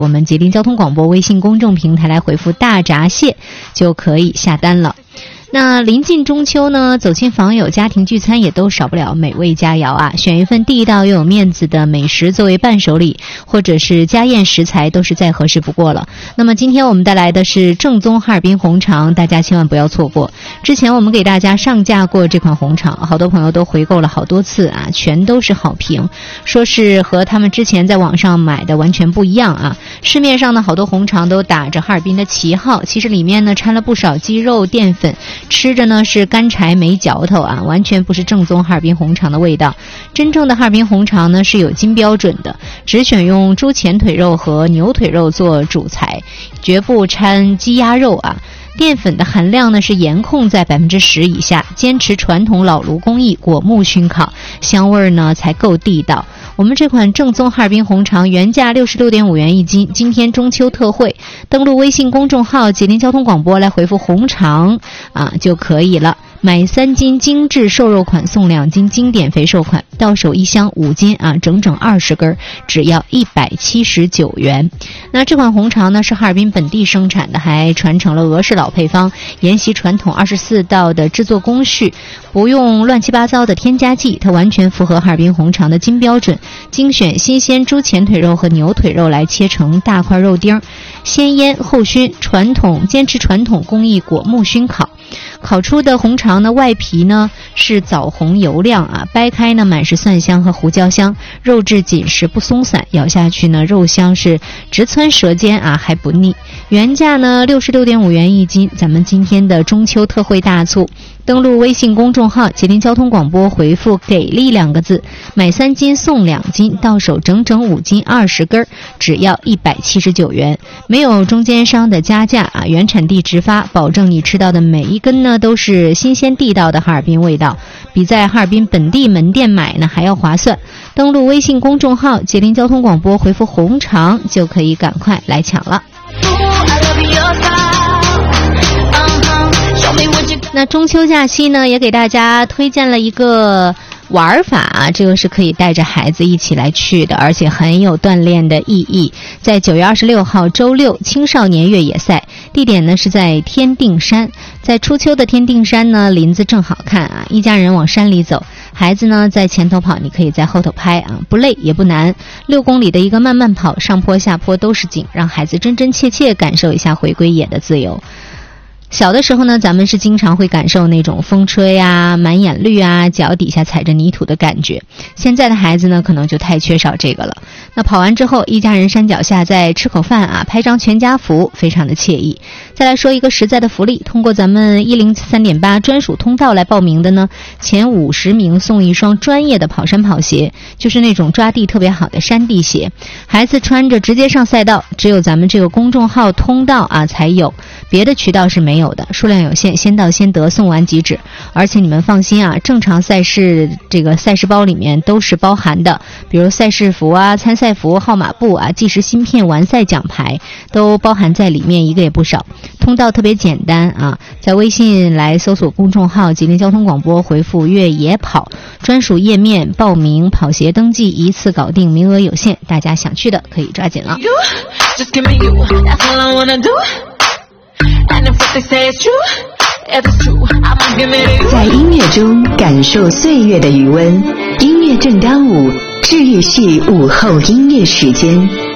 我们吉林交通广播微信公众平台来回复大闸蟹就可以下单了。那临近中秋呢，走亲访友、家庭聚餐也都少不了美味佳肴啊！选一份地道又有面子的美食作为伴手礼，或者是家宴食材，都是再合适不过了。那么今天我们带来的是正宗哈尔滨红肠，大家千万不要错过。之前我们给大家上架过这款红肠，好多朋友都回购了好多次啊，全都是好评，说是和他们之前在网上买的完全不一样啊。市面上的好多红肠都打着哈尔滨的旗号，其实里面呢掺了不少鸡肉淀粉，吃着呢是干柴没嚼头啊，完全不是正宗哈尔滨红肠的味道。真正的哈尔滨红肠呢是有金标准的，只选用猪前腿肉和牛腿肉做主材，绝不掺鸡鸭肉啊。淀粉的含量呢是严控在10%以下，坚持传统老炉工艺，果木熏烤，香味呢才够地道。我们这款正宗哈尔滨红肠原价66.5元一斤，今天中秋特惠，登录微信公众号吉林交通广播来回复红肠就可以了。买3斤精致瘦肉款送2斤经典肥瘦款，到手1箱5斤整整20根，只要179元。那这款红肠呢是哈尔滨本地生产的，还传承了俄式老配方，沿袭传统24道的制作工序，不用乱七八糟的添加剂，它完全符合哈尔滨红肠的金标准。精选新鲜猪前腿肉和牛腿肉来切成大块肉丁，先腌后熏，坚持传统工艺，果木熏烤。烤出的红肠呢，外皮呢是枣红油亮掰开呢满是蒜香和胡椒香，肉质紧实不松散，咬下去呢肉香是直窜舌尖还不腻。原价呢66.5元一斤，咱们今天的中秋特惠大促，登录微信公众号吉林交通广播，回复给力2个字，买3斤送2斤，到手整整5斤20根，只要179元，没有中间商的加价原产地直发，保证你吃到的每一根呢都是新鲜地道的哈尔滨味道，比在哈尔滨本地门店买呢还要划算。登录微信公众号吉林交通广播，回复红肠就可以赶快来抢了。那中秋假期呢，也给大家推荐了一个玩法这个是可以带着孩子一起来去的，而且很有锻炼的意义。在9月26号周六青少年越野赛，地点呢是在天定山。在初秋的天定山呢，林子正好看一家人往山里走，孩子呢在前头跑，你可以在后头拍不累也不难。6公里的一个慢慢跑，上坡下坡都是景，让孩子真真切切感受一下回归野的自由。小的时候呢，咱们是经常会感受那种风吹满眼绿脚底下踩着泥土的感觉。现在的孩子呢，可能就太缺少这个了。那跑完之后，一家人山脚下再吃口饭拍张全家福，非常的惬意。再来说一个实在的福利，通过咱们103.8专属通道来报名的呢，前50名送一双专业的跑山跑鞋，就是那种抓地特别好的山地鞋，孩子穿着直接上赛道，只有咱们这个公众号通道才有，别的渠道是没有的，数量有限，先到先得，送完即止。而且你们放心正常赛事这个赛事包里面都是包含的，比如赛事服参赛服、号码布计时芯片、完赛奖牌都包含在里面，一个也不少。通道特别简单在微信来搜索公众号吉林交通广播，回复越野跑专属页面报名跑鞋登记，一次搞定，名额有限，大家想去的可以抓紧了。 在音乐中感受岁月的余温，音乐正当午，治愈系午后音乐时间。